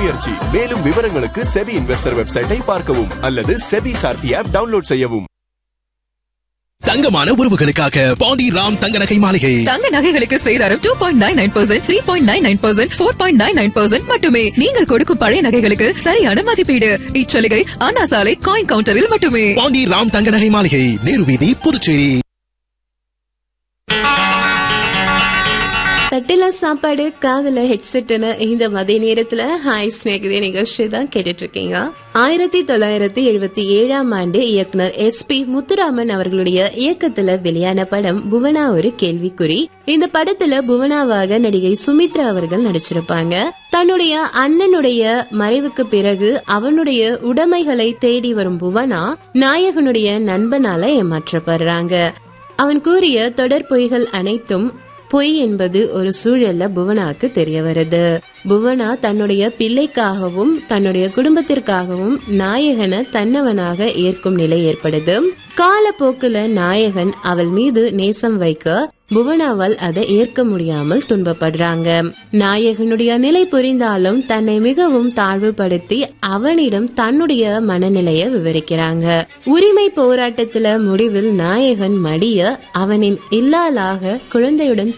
முயற்சி. மேலும் விவரங்களுக்கு செபி இன்வெஸ்டர் வெப்சைட்டை பார்க்கவும் அல்லது செபி சார்த்தி ஆப் டவுன்லோட் செய்யவும். தங்கமான உறவுகளுக்காக பாண்டி ராம் தங்க நகை மாளிகை. தங்க நகைகளுக்கு சேதாரம் 2.99%, 3.99%, 4.99% மட்டுமே. நீங்கள் கொடுக்கும் பழைய நகைகளுக்கு சரியான மதிப்பீடு. இச்சலுகை அண்ணா சாலை காயின் கவுண்டரில் மட்டுமே. பாண்டி ராம் தங்க நகை மாளிகை, நேரு வீதி, புதுச்சேரி. தட்டில சாப்பாடு காதல ஹெட்செட்னு இந்த மதிய நேரத்துல ஹாய் ஸ்நேகிதே நிகழ்ச்சி தான் கேட்டுட்டு இருக்கீங்க. 1977ஆம் ஆண்டு இயக்குனர் SP முத்துராமன் அவர்களுடைய இயக்கத்துல வெளியான படம் புவனா ஒரு கேள்விக்குறி. இந்த படத்துல புவனாவாக நடிகை சுமித்ரா அவர்கள் நடிச்சிருப்பாங்க. தன்னுடைய அண்ணனுடைய மறைவுக்கு பிறகு அவனுடைய உடைமைகளை தேடி வரும் புவனா நாயகனுடைய நண்பனால ஏமாற்றப்படுறாங்க. அவன் கூறிய தொடர் பொய்கள் அனைத்தும் பொய் என்பது ஒரு சூழல்ல புவனாக்கு தெரிய வருது. புவனா தன்னுடைய பிள்ளைக்காகவும் தன்னுடைய குடும்பத்திற்காகவும் நாயகனை தன்னவனாக ஏற்கும் நிலை ஏற்படுது. காலப்போக்குல நாயகன் அவள் மீது நேசம் வைக்க புவனாவால் அதை ஏற்க முடியாமல் துன்பப்படுறாங்க. நாயகனுடைய நிலை புரிந்தாலும் தன்னை மிகவும் தாழ்வுபடுத்தி அவனிடம் தன்னுடைய மனநிலையை விவரிக்கிறாங்க. உரிமை போராட்டத்துல முடிவில் நாயகன் மடிய அவனின் இல்லாளாக குழந்தையுடன்